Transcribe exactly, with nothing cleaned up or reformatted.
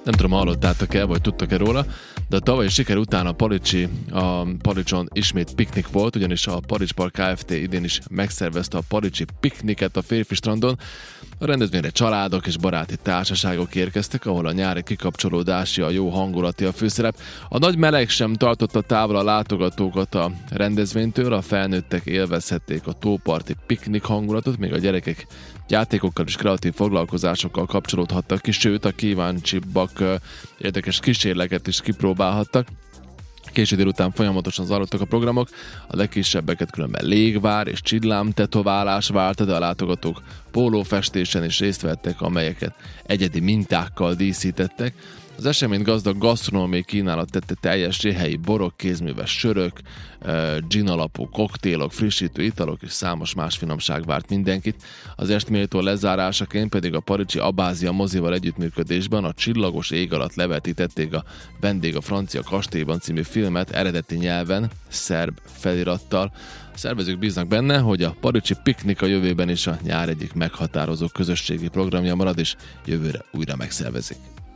Nem tudom, hallottátok-e, vagy tudtak-e róla, de a tavalyi siker után a Palicsi, a Palicson ismét piknik volt, ugyanis a Palics Park Kft. Idén is megszervezte a Palicsi pikniket a férfi strandon. A rendezvényre családok és baráti társaságok érkeztek, ahol a nyári kikapcsolódási, a jó hangulati a főszerep. A nagy meleg sem tartotta távol a látogatókat a rendezvénytől, a felnőttek élvezhették a tóparti piknik hangulatot, még a gyerekek játékokkal és kreatív foglalkozásokkal kapcsolódhattak ki, sőt a kíváncsibbak érdekes kísérleket is kipróbálhattak. Késő délután folyamatosan zajlottak a programok, a legkisebbeket különben légvár és csillám tetoválás várta, de a látogatók pólófestésen is részt vettek, amelyeket egyedi mintákkal díszítettek. Az esemény gazdag gasztronómiai kínálat tette teljessé, helyi borok, kézműves sörök, gin alapú koktélok, frissítő italok és számos más finomság várt mindenkit. Az estméltó lezárásaként pedig a palicsi Abázia mozival együttműködésben a Csillagos ég alatt levetítették a Vendég a francia kastélyban című filmet eredeti nyelven, szerb felirattal. A szervezők bíznak benne, hogy a palicsi piknik a jövőben is a nyár egyik meghatározó közösségi programja marad, és jövőre újra megszervezik.